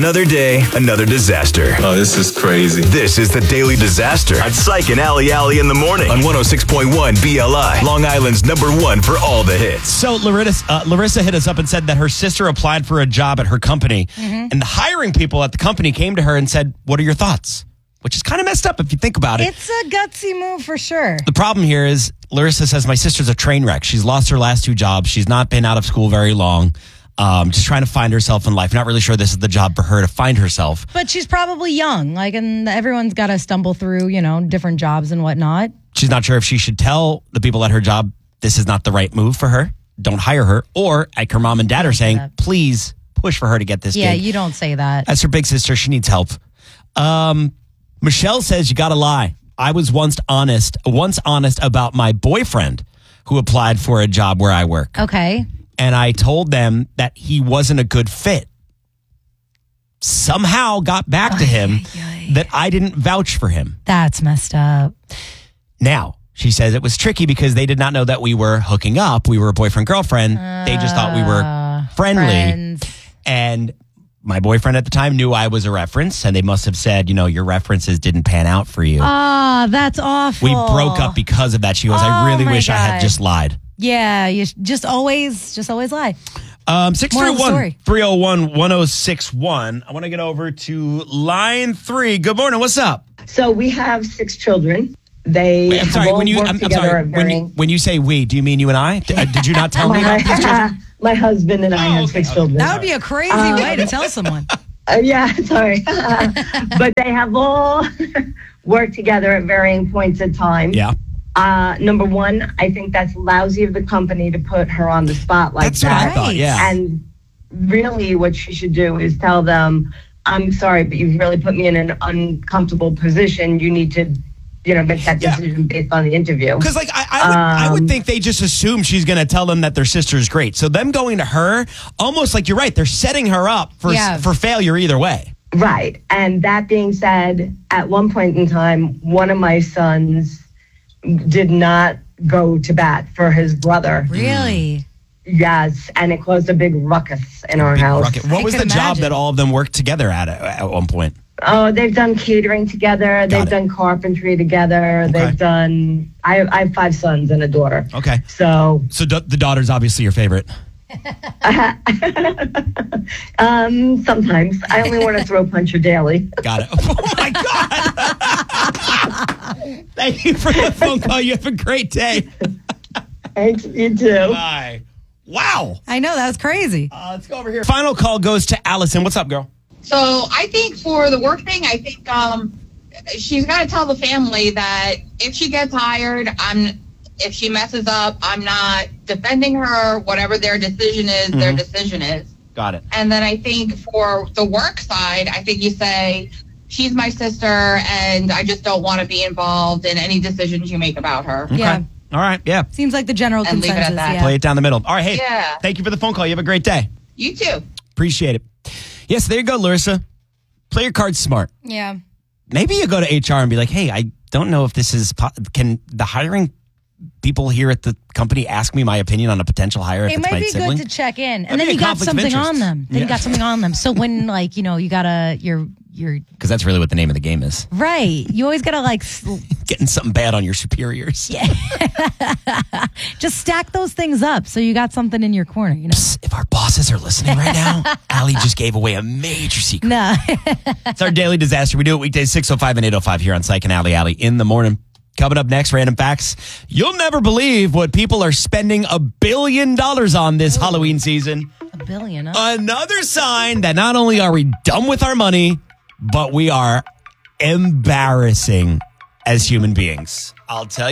Another day, another disaster. Oh, this is crazy. This is the Daily Disaster on Psych and Alley Alley in the morning on 106.1 BLI, Long Island's #1 for all the hits. So Larissa hit us up and said that her sister applied for a job at her company, and the hiring people at the company came to her and said, "What are your thoughts?" Which is kind of messed up if you think about it. It's a gutsy move for sure. The problem here is Larissa says, my sister's a train wreck. She's lost her last 2 jobs. She's not been out of school very long. Just trying to find herself in life. Not really sure this is the job for her to find herself. But she's probably young. And everyone's got to stumble through, different jobs and whatnot. She's not sure if she should tell the people at her job this is not the right move for her. Don't hire her. Or, like her mom and dad are saying, please push for her to get this gig. Yeah, you don't say that. As her big sister, she needs help. Michelle says you got to lie. I was once honest about my boyfriend who applied for a job where I work. Okay. And I told them that he wasn't a good fit. Somehow got back to him that I didn't vouch for him. That's messed up. Now, she says it was tricky because they did not know that we were hooking up. We were a boyfriend-girlfriend. They just thought we were friendly. Friends. And my boyfriend at the time knew I was a reference, and they must have said, your references didn't pan out for you. That's awful. We broke up because of that. She goes, I really wish I had just lied. Yeah, you just always lie. 631-301-1061. I want to get over to line 3. Good morning. What's up? So we have 6 children. They I'm sorry. When you say we, do you mean you and I? Did you not tell me about these children? My husband and I have 6 children. That would be a crazy way to tell someone. Yeah, sorry. But they have all worked together at varying points in time. Yeah. Number one, I think that's lousy of the company to put her on the spot like that's that. That's what I thought, yeah. And really what she should do is tell them, I'm sorry, but you've really put me in an uncomfortable position. You need to, make that decision based on the interview. Because, I would think they just assume she's going to tell them that their sister is great. So them going to her, almost like you're right, they're setting her up for failure either way. Right. And that being said, at one point in time, one of my sons did not go to bat for his brother. Really? Yes, and it caused a big ruckus in our house. Ruckus. What was the job that all of them worked together at one point? Oh, they've done catering together. They've done carpentry together. Okay. They've done... I have 5 sons and a daughter. Okay. So the daughter's obviously your favorite. Sometimes. I only want to throw punch her daily. Got it. Oh, my God. Thank you for the phone call. You have a great day. Thanks. You too. Bye. Wow. I know. That was crazy. Let's go over here. Final call goes to Allison. What's up, girl? So I think for the work thing, I think she's got to tell the family that if she gets hired, if she messes up, I'm not defending her. Whatever their decision is, their decision is. Got it. And then I think for the work side, I think you say, she's my sister, and I just don't want to be involved in any decisions you make about her. Okay. Yeah. All right. Yeah. Seems like the general And leave it consensus. at that. Yeah. Play it down the middle. All right. Hey, thank you for the phone call. You have a great day. You too. Appreciate it. Yes, there you go, Larissa. Play your cards smart. Yeah. Maybe you go to HR and be like, hey, I don't know if this is... Can the hiring people here at the company ask me my opinion on a potential hire if It it's might my be sibling? good to check in. That'd And then be a you got conflict of something interest. on them. Then you got something on them. So when, you got your... Because that's really what the name of the game is. Right. You always got to, Getting something bad on your superiors. Yeah. Just stack those things up so you got something in your corner, Psst, if our bosses are listening right now, Allie just gave away a major secret. No. It's our daily disaster. We do it weekdays 6:05 and 8:05 here on Psych and Alley in the morning. Coming up next, random facts. You'll never believe what people are spending $1 billion on this Halloween season. $1 billion, huh? Another sign that not only are we dumb with our money, but we are embarrassing as human beings. I'll tell you.